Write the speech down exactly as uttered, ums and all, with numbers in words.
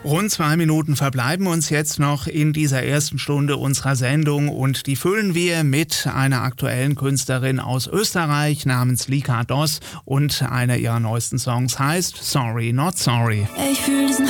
Rund zwei Minuten verbleiben uns jetzt noch in dieser ersten Stunde unserer Sendung und die füllen wir mit einer aktuellen Künstlerin aus Österreich namens Lika Doss und einer ihrer neuesten Songs heißt Sorry Not Sorry. Ich fühl diesen